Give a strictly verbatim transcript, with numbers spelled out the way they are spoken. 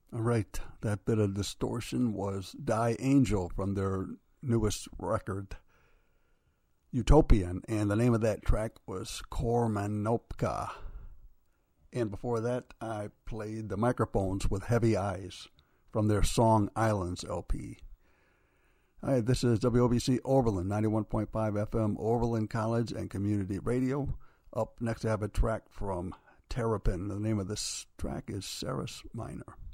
All right, that bit of distortion was Die Angel from their newest record, Utopian, and the name of that track was Kormanopka. And before that, I played the Microphones with Heavy Eyes from their Song Islands L P. All right, this is W O B C Oberlin, ninety-one point five F M, Oberlin College and Community Radio. Up next, I have a track from Terrapin. The name of this track is Ceres Minor.